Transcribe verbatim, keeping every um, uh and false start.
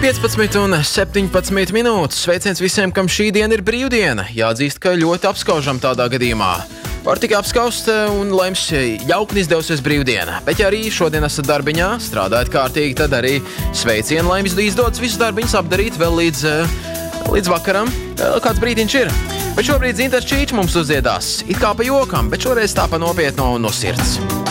piecpadsmit un septiņpadsmit minūtes. Sveiciens visiem, kam šī diena ir brīvdiena. Jāatzīst, ka ļoti apskaužam tādā gadījumā. Var tikai apskaust un lems jaukni izdevusies brīvdiena. Bet ja arī šodien esat darbiņā, strādājat kārtīgi, tad arī sveicienu, lai jums izdodas visus darbiņus apdarīt vēl līdz, līdz vakaram. Kāds brīdiņš ir. Bet šobrīd Zintas Čīčs mums uzdziedās. It kā pa jokam, bet šoreiz tā pa nopietno un no sirds.